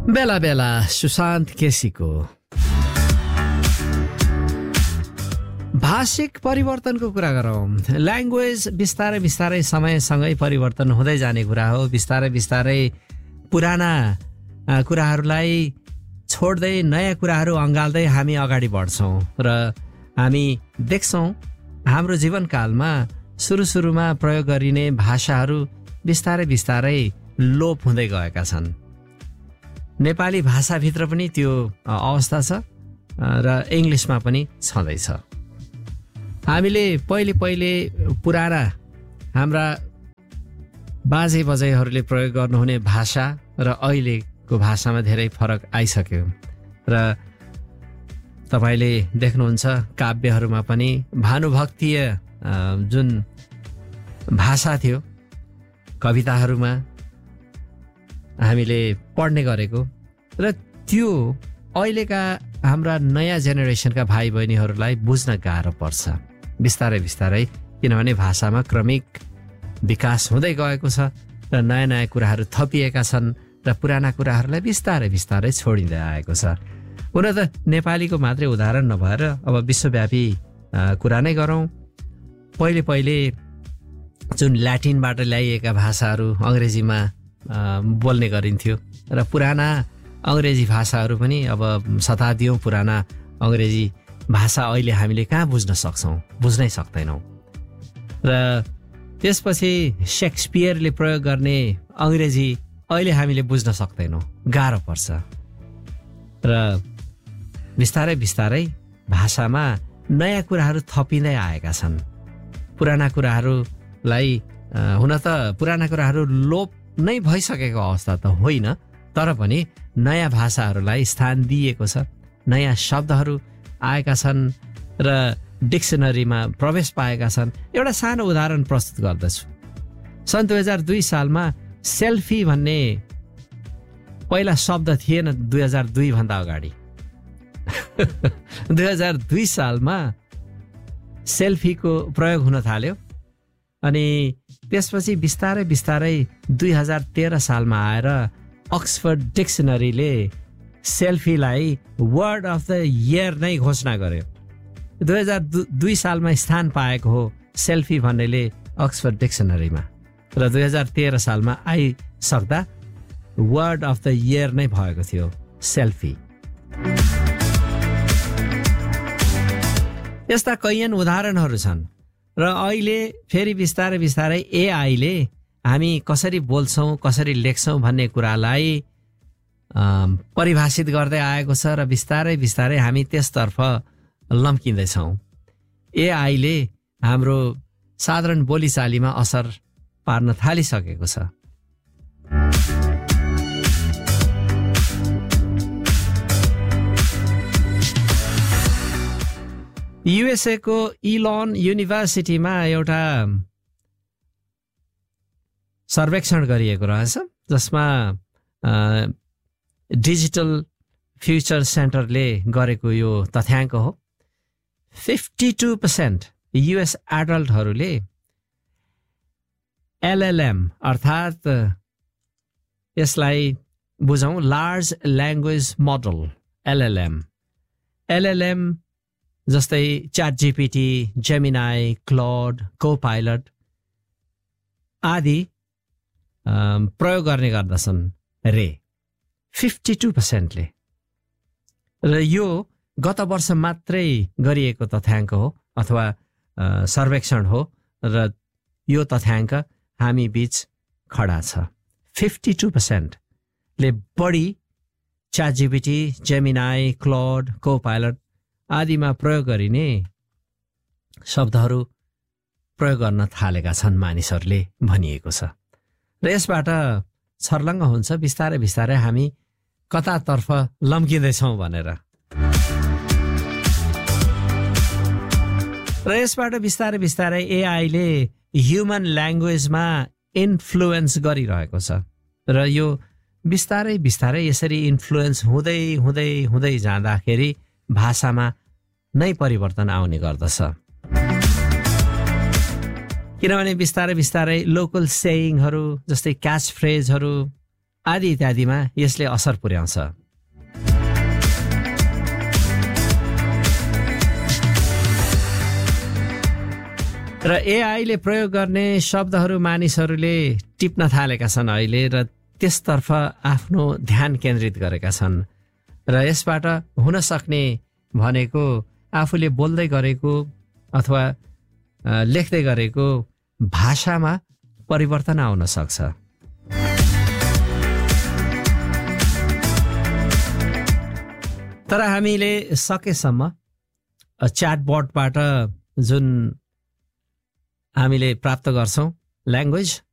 बेला बेला सुशान्त केसीको भाषिक परिवर्तनको कुरा गरौँ। ल्याङ्ग्वेज बिस्तारै बिस्तारै समयसँगै परिवर्तन हुँदै जाने कुरा हो। बिस्तारै बिस्तारै पुराना कुराहरूलाई छोड्दै नयाँ कुराहरू अँगाल्दै हामी अगाडि बढ्छौँ र हामी देख्छौँ हाम्रो जीवनकालमा सुरुमा प्रयोग गरिने भाषाहरू बिस्तारै बिस्तारै लोप हुँदै गएका छन्। नेपाली भाषाभित्र पनि त्यो अवस्था छ र इङ्ग्लिसमा पनि छँदैछ। हामीले पहिले पुराना हाम्रा बाजे बजैहरूले प्रयोग गर्नुहुने भाषा र अहिलेको भाषामा धेरै फरक आइसक्यो र तपाईले देख्नुहुन्छ काव्यहरूमा पनि भानुभक्तीय जुन भाषा थियो कविताहरूमा हामीले पढ्ने गरेको र त्यो अहिलेका हाम्रा नयाँ जेनेरेसनका भाइ बहिनीहरूलाई बुझ्न गाह्रो पर्छ बिस्तारै बिस्तारै, किनभने भाषामा क्रमिक विकास हुँदै गएको छ र नयाँ नयाँ कुराहरू थपिएका छन् र पुराना कुराहरूलाई बिस्तारै बिस्तारै छोडिँदै आएको छ। हुन त नेपालीको मात्रै उदाहरण नभएर अब विश्वव्यापी कुरा नै गरौँ। पहिले जुन ल्याटिनबाट ल्याइएका भाषाहरू अङ्ग्रेजीमा बोल्ने गरिन्थ्यो र पुराना अङ्ग्रेजी भाषाहरू पनि अब शताब्दीौँ पुराना अङ्ग्रेजी भाषा अहिले हामीले कहाँ बुझ्न सक्छौँ, बुझ्नै सक्दैनौँ। र त्यसपछि शेक्सपियरले प्रयोग गर्ने अङ्ग्रेजी अहिले हामीले बुझ्न सक्दैनौँ, गाह्रो पर्छ। र बिस्तारै बिस्तारै भाषामा नयाँ कुराहरू थपिँदै आएका छन्। पुराना कुराहरूलाई हुन त पुराना कुराहरू लोप नै भइसकेको अवस्था त होइन, तर पनि नयाँ भाषाहरूलाई स्थान दिएको छ, नयाँ शब्दहरू आएका छन् र डिक्सनरीमा प्रवेश पाएका छन्। एउटा सानो उदाहरण प्रस्तुत गर्दछु। सन् 2002 सालमा सेल्फी भन्ने पहिला शब्द थिएन। 2002 भन्दा अगाडि 2002 सालमा सेल्फीको प्रयोग हुन थाल्यो अनि त्यसपछि बिस्तारै बिस्तारै 2013 सालमा आएर Oxford डिक्सनरीले सेल्फीलाई word of the year नै घोषणा गर्यो। 2002 सालमा स्थान पाएको हो सेल्फी भन्नेले अक्सफोर्ड डिक्सनरीमा र 2013 सालमा आइसक्दा वर्ड अफ द इयर नै भएको थियो सेल्फी। यस्ता कैयन उदाहरणहरू छन् र अहिले फेरि बिस्तारै बिस्तारै एआईले हामी कसरी बोल्छौँ कसरी लेख्छौँ भन्ने कुरालाई परिभाषित गर्दै आएको छ र बिस्तारै बिस्तारै हामी त्यसतर्फ लम्किँदैछौँ। एआईले हाम्रो साधारण बोलीचालीमा असर पार्न थालिसकेको छ। युएसए को इलोन युनिभर्सिटीमा एउटा सर्वेक्षण गरिएको रहेछ जसमा डिजिटल फ्युचर सेन्टरले गरेको यो तथ्याङ्क हो। 52% युएस एडल्टहरूले एलएलएम अर्थात् यसलाई बुझौँ लार्ज ल्याङ्ग्वेज मोडल एलएलएम जस्तै च्याट जीपीटी, जेमिनाई, क्लॉड, कोपाइलट आदि प्रयोग गर्ने गर्दछन् रे 52%ले। र यो गत वर्ष मात्रै गरिएको तथ्याङ्क हो अथवा सर्वेक्षण हो र यो तथ्याङ्क हामी बीच खडा छ। 52%ले बढी च्याट जीपीटी, जेमिनाई, क्लॉड, कोपाइलट आदिमा प्रयोग गरिने शब्दहरू प्रयोग गर्न थालेका छन् मानिसहरूले भनिएको छ। र यसबाट छर्लङ्ग हुन्छ बिस्तारै बिस्तारै हामी कतातर्फ लम्किँदैछौँ भनेर। र यसबाट बिस्तारै बिस्तारै एआईले ह्युमन ल्याङ्ग्वेजमा इन्फ्लुएन्स गरिरहेको छ र यो बिस्तारै बिस्तारै यसरी इन्फ्लुएन्स हुँदै हुँदै हुँदै जाँदाखेरि भाषामा नै परिवर्तन आउने गर्दछ। किनभने बिस्तारै बिस्तारै लोकल सेयिङहरू जस्तै क्याच फ्रेजहरू आदि इत्यादिमा यसले असर पुर्याउँछ। र एआईले प्रयोग गर्ने शब्दहरू मानिसहरूले टिप्न थालेका छन् अहिले र त्यसतर्फ आफ्नो ध्यान केन्द्रित गरेका छन् र यसबाट हुन सक्ने भनेको आफूले बोल्दै गरेको अथवा लेख्दै गरेको भाषामा परिवर्तन आउन सक्छ। तर हामीले सकेसम्म च्याटबटबाट जुन हामीले प्राप्त गर्छौं ल्याङ्ग्वेज